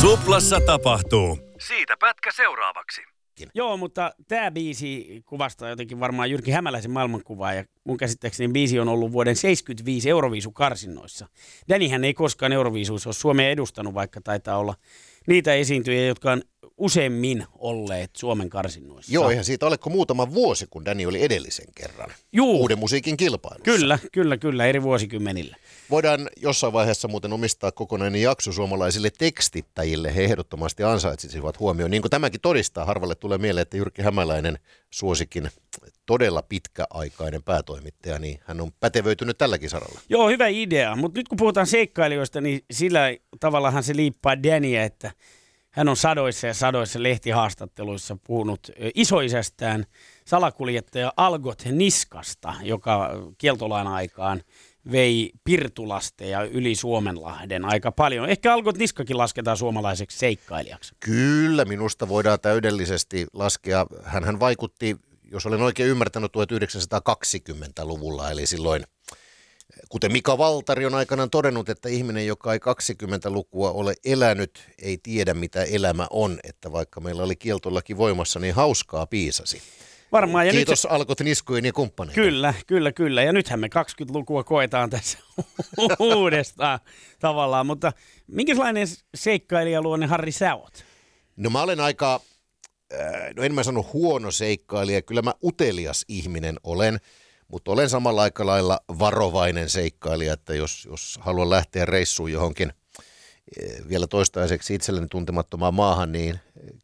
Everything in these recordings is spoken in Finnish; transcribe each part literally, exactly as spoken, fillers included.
Suplassa tapahtuu. Siitä pätkä seuraavaksi. Joo, mutta tämä biisi kuvastaa jotenkin varmaan Jyrki Hämäläisen maailmankuvaa, ja mun käsittääkseni biisi on ollut vuoden seitsemänkymmentäviisi Euroviisukarsinnoissa. Danihän ei koskaan Euroviisuissa ole Suomea edustanut, vaikka taitaa olla niitä esiintyjiä, jotka on useimmin olleet Suomen karsinnoissa. Joo, eihän siitä ole kuin muutama vuosi, kun Dani oli edellisen kerran Juu. uuden musiikin kilpailussa. Kyllä, kyllä, kyllä, eri vuosikymmenillä. Voidaan jossain vaiheessa muuten omistaa kokonainen jakso suomalaisille tekstittäjille. He ehdottomasti ansaitsisivat huomioon. Niin kuin tämäkin todistaa, harvalle tulee mieleen, että Jyrki Hämäläinen, suosikin todella pitkäaikainen päätoimittaja, niin hän on pätevöitynyt tälläkin saralla. Joo, hyvä idea. Mutta nyt kun puhutaan seikkailijoista, niin sillä tavallahan se liippaa Daniä, että hän on sadoissa ja sadoissa lehtihaastatteluissa puhunut isoisästään salakuljettaja Algot Niskasta, joka kieltolain aikaan vei pirtulasteja yli Suomenlahden aika paljon. Ehkä Algot Niskakin lasketaan suomalaiseksi seikkailijaksi. Kyllä, minusta voidaan täydellisesti laskea. Hänhän vaikutti, jos olen oikein ymmärtänyt, tuhatyhdeksänsataakaksikymmentäluvulla, eli silloin, kuten Mika Valtari on aikanaan todennut, että ihminen, joka ei kaksikymmentälukua ole elänyt, ei tiedä mitä elämä on, että vaikka meillä oli kieltolaki voimassa, niin hauskaa piisasi. Varmaan. Ja Kiitos nyt... Algot Niskojen ja kumppaneita. Kyllä, kyllä, kyllä. Ja nythän me kaksikymmentälukua koetaan tässä uudestaan tavallaan. Mutta minkälainen seikkailijaluonne, Harri, sä oot? No mä olen aika, no en mä sano huono seikkailija, kyllä mä utelias ihminen olen, mutta olen samalla aika lailla varovainen seikkailija, että jos, jos haluan lähteä reissuun johonkin vielä toistaiseksi itselleni tuntemattomaan maahan, niin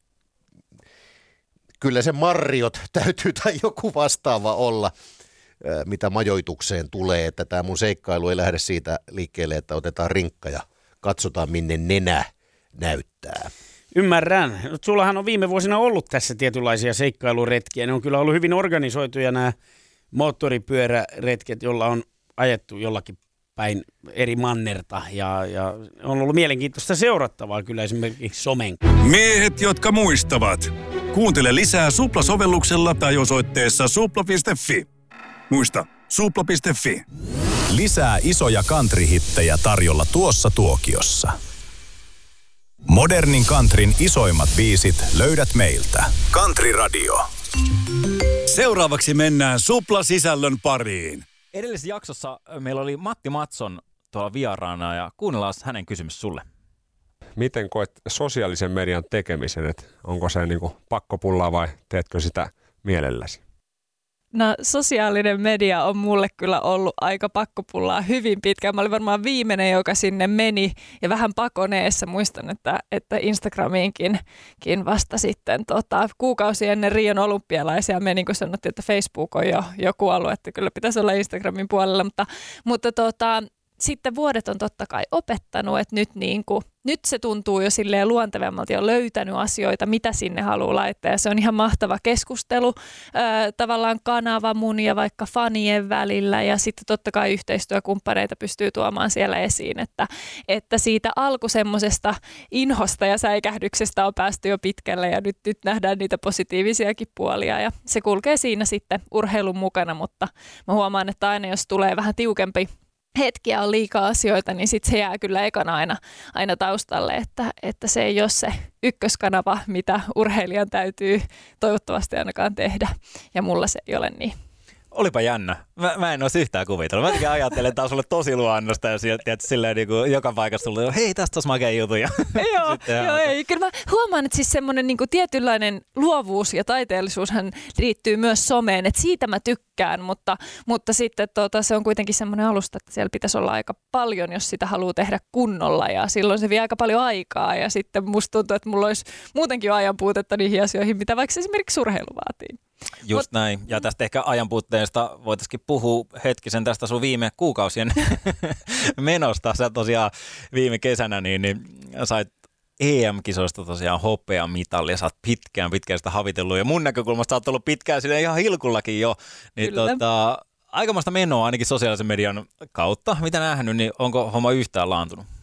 kyllä se Marriott täytyy tai joku vastaava olla, mitä majoitukseen tulee, että tämä mun seikkailu ei lähde siitä liikkeelle, että otetaan rinkka ja katsotaan minne nenä näyttää. Ymmärrän. Sullahan on viime vuosina ollut tässä tietynlaisia seikkailuretkiä. Ne on kyllä ollut hyvin organisoituja nämä moottoripyöräretket, jolla on ajettu jollakin päin eri mannerta ja, ja on ollut mielenkiintoista seurattavaa kyllä esimerkiksi somen. Miehet, jotka muistavat. Kuuntele lisää Supla-sovelluksella tai osoitteessa supla piste fi. Muista, supla piste fi. Lisää isoja country-hittejä tarjolla tuossa tuokiossa. Modernin countryn isoimmat biisit löydät meiltä. Country Radio. Seuraavaksi mennään Supla-sisällön pariin. Edellisessä jaksossa meillä oli Matti Matson tuolla vieraana ja kuunnellaan hänen kysymys sulle. Miten koet sosiaalisen median tekemisen, että onko se niinku pakkopullaa vai teetkö sitä mielelläsi? No sosiaalinen media on mulle kyllä ollut aika pakkopullaa hyvin pitkään. Mä olin varmaan viimeinen, joka sinne meni ja vähän pakoneessa. Muistan, että, että Instagramiinkin vasta sitten tota, kuukausi ennen Rion olympialaisia meni, kun sanottiin, että Facebook on jo joku alue, että kyllä pitäisi olla Instagramin puolella. Mutta, mutta tota, sitten vuodet on totta kai opettanut, että nyt, niin kuin, nyt se tuntuu jo silleen luontevammalta ja on löytänyt asioita, mitä sinne haluaa laittaa. Ja se on ihan mahtava keskustelu, äh, tavallaan kanava mun ja vaikka fanien välillä. Ja sitten totta kai yhteistyökumppaneita pystyy tuomaan siellä esiin, että, että siitä alku semmosesta inhosta ja säikähdyksestä on päästy jo pitkälle. Ja nyt, nyt nähdään niitä positiivisiakin puolia ja se kulkee siinä sitten urheilun mukana. Mutta mä huomaan, että aina jos tulee vähän tiukempi hetkiä on liikaa asioita, niin sitten se jää kyllä ekana aina, aina taustalle, että, että se ei ole se ykköskanava, mitä urheilijan täytyy toivottavasti ainakaan tehdä. Ja mulla se ei ole niin. Olipa jännä. Mä, mä en olisi yhtään kuvitellut. Mä ajattelen, että tämä on sulle tosi luonnosta ja sieltä silleen niin kuin joka paikassa tulee, hei tästä olisi makea juttu. Joo, joo ei. Kyllä mä huomaan, että siis semmoinen niin kuin tietynlainen luovuus ja taiteellisuushan liittyy myös someen, että siitä mä tykkään, mutta, mutta sitten tota, se on kuitenkin semmoinen alusta, että siellä pitäisi olla aika paljon, jos sitä haluaa tehdä kunnolla ja silloin se vie aika paljon aikaa ja sitten musta tuntuu, että mulla olisi muutenkin jo ajan puutetta niihin asioihin, mitä vaikka esimerkiksi urheilu vaatii. Just Mut, näin. Ja tästä ehkä ajanpuutteesta voitaisiin puhua hetkisen tästä sun viime kuukausien menosta. Sä tosiaan viime kesänä niin, niin sait E M-kisoista tosiaan hopeamitalli ja sä oot pitkään pitkään sitä havitellut. Ja mun näkökulmasta sä oot ollut pitkään siinä ihan hilkullakin jo. Niin tota, aikamoista menoa ainakin sosiaalisen median kautta. Mitä nähnyt, niin onko homma yhtään laantunut?